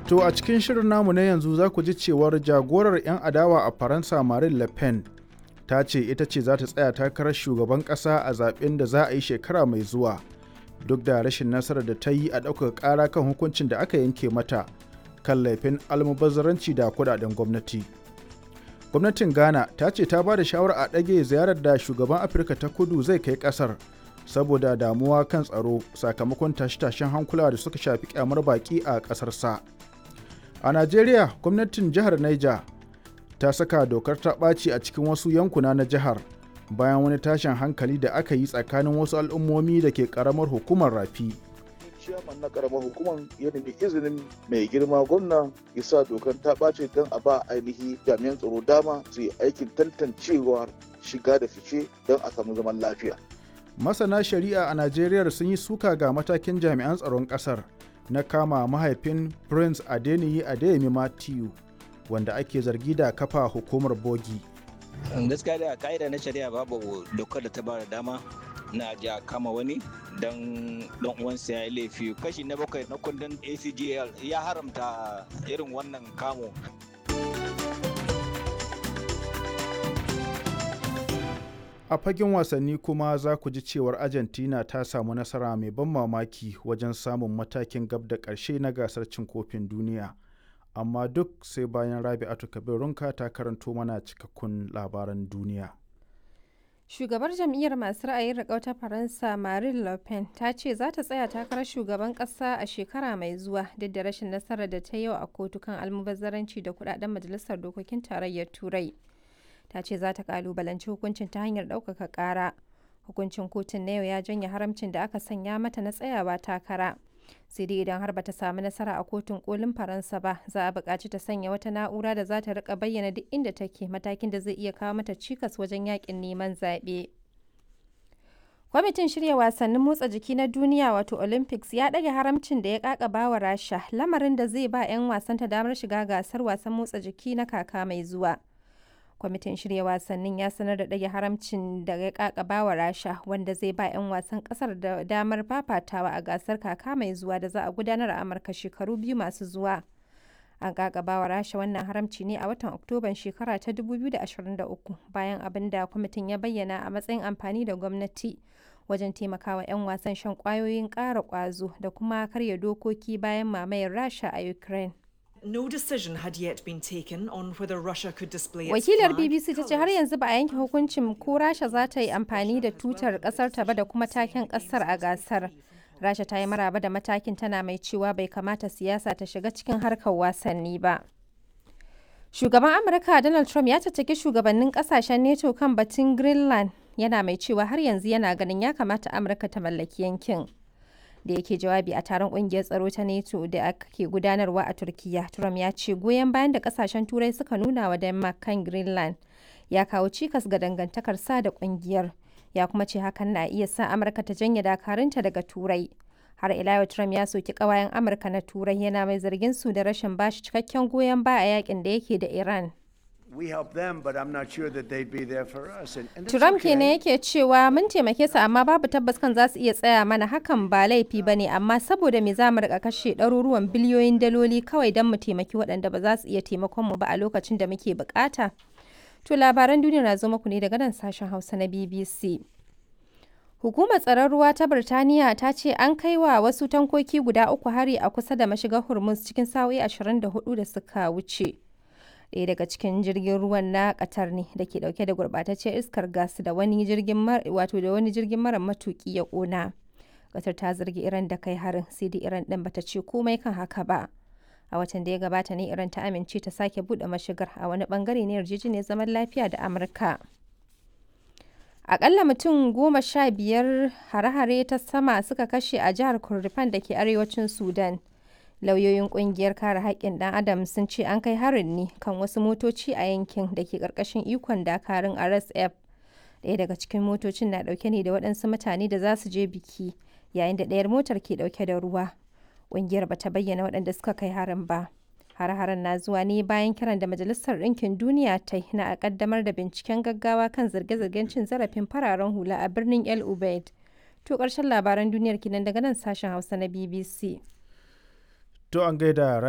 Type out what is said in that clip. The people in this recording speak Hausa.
To a cikin shirin namu na yanzu za ku ji cewar jagorar 'yan adawa a Faransa Marine Le Pen ta ce ita ce za ta tsaya takarar shugaban ƙasa a zaɓen da za a yi shekara mai zuwa duk da rashin nasarar da ta yi a ɗaukar ƙara kan hukuncin da aka yanke mata kan laifin almubazzaranci da kuɗaɗen gwamnati. Gwamnatin Ghana ta ce ta ba da shawarar a ɗage ziyarar da shugaban Afirka ta Kudu zai kai ƙasar saboda damuwa kan tsaro sakamakon tashe-tashen hankula da suka shafi kyamar baƙi a ƙasarsa. A Najeriya, gwamnatin jihar Niger ta saka dokar ta ɓaci a cikin wasu yankuna na jihar bayan wani tashin hankali da aka yi tsakanin wasu al'ummomi da ke ƙaramar hukumar Rafi. Ciyaman na ƙaramar hukumar ya nemi izinin mai girma gwamna ya sa dokar ta ɓace don a ba ainihi jami'an tsaro dama su yi aikin tantancewar shiga da fice don a samu zaman lafiya. Masana shari'a a Najeriya sun yi suka ga matakin jami'an tsaron ƙasar na kama mahaifin Prince Adeniyi Adeyemi Matthew wanda ake zargi da kafa hukumar bogi. Gaskiya da ka'ida na shari'a babu dokar da ta ba da dama na ja kama wani don uwansa ya yi laifi. Kashi na 7 na kundin ACGL ya haramta irin wannan kamo. A fagen wasanni kuma za ku ji cewar Argentina ta samu nasara mai ban mamaki wajen samun matakin gab da ƙarshe na gasar cin kofin duniya. Amma duk sai bayan Rabi'atu Kabirunka ta karanto mana cikakkun labaran duniya. Shugabar jam'iyyar masu ra'ayin riƙau ta Faransa Marine Le Pen ta ce za ta tsaya takarar shugaban ƙasa a shekara mai zuwa duk da rashin nasarar da ta yi a kotu kan almubazzaranci da kuɗaɗen Majalisar Dokokin Tarayyar Turai. Ta ce za ta kalubalanci hukuncin ta hanyar ɗaukaka ƙara. Hukuncin kotun na yau ya janye haramcin da aka sanya mata na tsayawa takara. Sai dai idan har bata samu nasara a kotun kolin Faransa ba, za a buƙaci ta sanya wata na'ura da za ta rika bayyana duk inda take, matakin da zai iya kawo mata cikas wajen yakin neman zaɓe. Kwamitin shirya wasannin motsa jiki na duniya wato Olympics ya ɗage haramcin da ya ƙaƙaba wa Rasha, lamarin da zai ba 'yan wasanta damar shiga gasar wasan motsa jiki na kaka mai zuwa. Kwamitin shirya wasannin ya sanar da ɗage haramcin da ya kakaba wa Rasha wanda zai ba 'yan wasan ƙasar da damar fafatawa a gasar kaka mai zuwa da za a gudanar a Amurka shekaru 2 masu zuwa. An kakaba wa Rasha wannan haramci ne a watan Oktoban shekara ta 2023 bayan abin da kwamitin ya bayyana a matsayin amfani da gwamnati wajen taimakawa 'yan wasan shan ƙwayoyin ƙara ƙwazo da kuma karya dokoki bayan mamayar Rasha a Ukraine. No decision had yet been taken on whether Russia could display its Wakilar flag, BBC ta ce har yanzu ba a yanke hukuncin ko Rasha za ta yi amfani da tutar kasar ta ba da kuma taken kasar a gasar. Rasha ta yi maraba da matakin, tana mai cewa bai kamata siyasa ta shiga cikin harkar wasanni ba. Shugaban Amurka Donald Trump ya caccaki shugabannin kasashen NATO kan batun Greenland, yana mai cewa har yanzu yana ganin ya kamata Amurka ta mallaki yankin. Da yake jawabi a taron kungiyar tsaro ta NATO da ake gudanarwa a Turkiya, Trump ya ce goyon bayan da kasashen Turai suka nuna wa Denmark kan Greenland ya kawo cikas ga dangantakar sa da kungiyar. Ya kuma ce hakan na iya sa Amurka ta janye dakarunta daga Turai. Har ila yau Trump ya soki kawayen Amurka na Turai, yana mai zargin su da rashin bashi cikakken goyon baya a yakin da yake da Iran. Trump kenan yake cewa mun taimake su amma babu tabbas kan za su iya tsaya mana, hakan ba laifi ba ne, amma saboda me za mu rika kashe ɗaruruwan biliyoyin daloli kawai don mu taimaki waɗanda ba za su iya taimakon mu ba a lokacin da muke bukata. To labaran duniya na zo muku ne daga nan sashen Hausa na BBC. Hukumar tsaron ruwa ta Birtaniya ta ce an kai wa wasu tankoki guda 3 hari a kusa da mashigar Hormuz cikin sa'o'i 24 da suka wuce. Ɗaya daga cikin jirgin ruwan na Qatar ne da ke dauke da gurbataccen iskar gas da wani jirgin mara matuki ya kona. Qatar ta zargi Iran da kai harin, sai dai Iran din bata ce komai kan haka ba. A watan da ya gabata ne Iran ta amince ta sake bude mashigar a wani bangare na yarjejeniyar zaman lafiya da Amurka. Akalla mutum 15 hare-hare ta sama suka kashe a jihar Kordofan da ke arewacin Sudan. Lauyoyin kungiyar kare haƙƙin ɗan adam sun ce an kai harin ne kan wasu motoci a yankin da ke ƙarƙashin ikon dakarun RSF. Ɗaya daga cikin motocin na ɗauke ne da waɗansu mutane da za su je biki, yayin da ɗayar motar ke ɗauke da ruwa. Ƙungiyar ba ta bayyana waɗanda suka kai harin ba. Har-haren na zuwa ne bayan kiran da Majalisar Ɗinkin Duniya ta yi na a ƙaddamar da binciken gaggawa kan zarge-zargen cin zarafin fararen hula a birnin El Ubaid. To ƙarshen labaran duniyar kenan daga nan sashen Hausa na BBC. To an gaida